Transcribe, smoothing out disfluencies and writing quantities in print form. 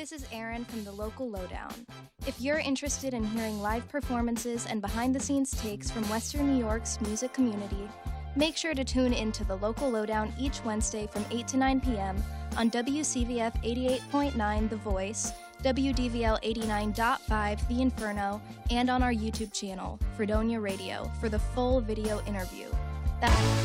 This is Erin from the Local Lowdown. If you're interested in hearing live performances and behind-the-scenes takes from Western New York's music community, make sure to tune into the Local Lowdown each Wednesday from 8 to 9 p.m. on WCVF 88.9 The Voice, WDVL 89.5 The Inferno, and on our YouTube channel, Fredonia Radio, for the full video interview. That's